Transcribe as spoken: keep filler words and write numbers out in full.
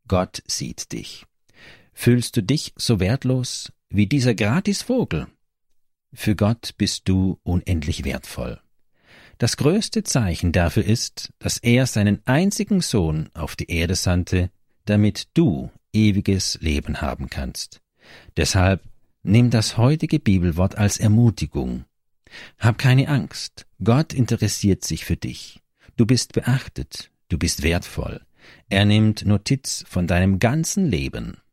Gott sieht dich. Fühlst du dich so wertlos wie dieser Gratisvogel? Für Gott bist du unendlich wertvoll. Das größte Zeichen dafür ist, dass er seinen einzigen Sohn auf die Erde sandte, damit du ewiges Leben haben kannst. Deshalb nimm das heutige Bibelwort als Ermutigung. Hab keine Angst, Gott interessiert sich für dich. Du bist beachtet, du bist wertvoll. Er nimmt Notiz von deinem ganzen Leben.